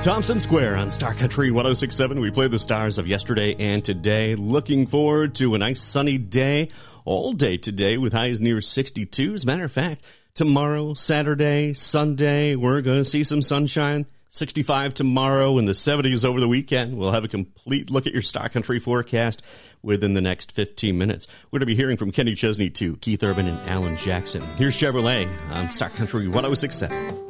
Thompson Square on Star Country 106.7. We play the stars of yesterday and today. Looking forward to a nice sunny day all day today with highs near 62. As a matter of fact, tomorrow, Saturday, Sunday, we're going to see some sunshine. 65 tomorrow and the 70s over the weekend. We'll have a complete look at your Star Country forecast within the next 15 minutes. We're going to be hearing from Kenny Chesney, too, Keith Urban and Alan Jackson. Here's Chevrolet on Star Country 106.7.